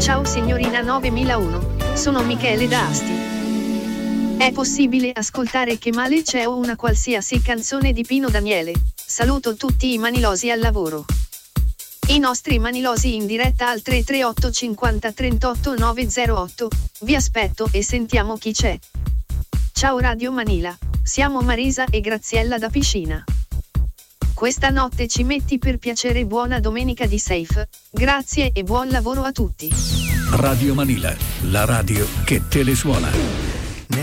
Ciao signorina 9001, sono Michele da Asti. È possibile ascoltare Che male c'è o una qualsiasi canzone di Pino Daniele? Saluto tutti i manilosi al lavoro. I nostri manilosi in diretta al 338 50 38 908, vi aspetto e sentiamo chi c'è. Ciao Radio Manila, siamo Marisa e Graziella da Piscina. Questa notte ci metti per piacere. Buona domenica di Safe, grazie e buon lavoro a tutti. Radio Manila, la radio che te le suona.